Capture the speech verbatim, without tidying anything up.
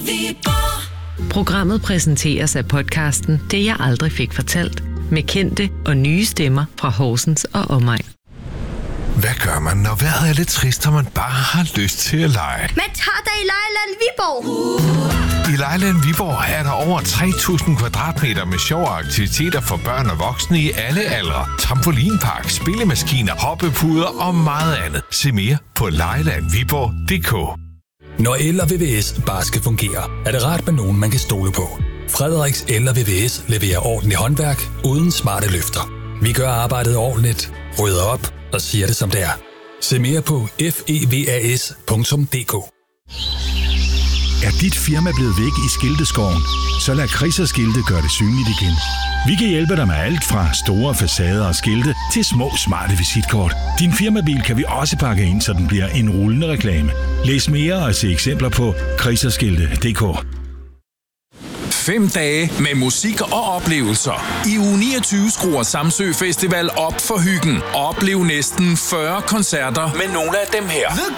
Viborg. Programmet præsenteres af podcasten Det jeg aldrig fik fortalt, med kendte og nye stemmer fra Horsens og omegn. Hvad gør man, når vejret er lidt trist, og man bare har lyst til at lege? Man tager dig i Lejland Viborg. I Lejland Viborg er der over tre tusind kvadratmeter med sjove aktiviteter for børn og voksne i alle aldre. Trampolinpark, spillemaskiner, hoppepuder og meget andet. Se mere på lejland viborg punktum d k. Når el og V V S bare skal fungere, er det rart med nogen, man kan stole på. Frederiks El og V V S leverer ordentligt håndværk uden smarte løfter. Vi gør arbejdet ordentligt, rydder op og siger det som det er. Se mere på f e v a s punktum d k. Er dit firma blevet væk i skilteskoven? Så lad Kriserskilte gøre det synligt igen. Vi kan hjælpe dig med alt fra store facader og skilte til små smarte visitkort. Din firmabil kan vi også pakke ind, så den bliver en rullende reklame. Læs mere og se eksempler på kriserskilte punktum d k. Fem dage med musik og oplevelser. I uge niogtyve skruer Samsø Festival op for hyggen. Oplev næsten fyrre koncerter med nogle af dem her.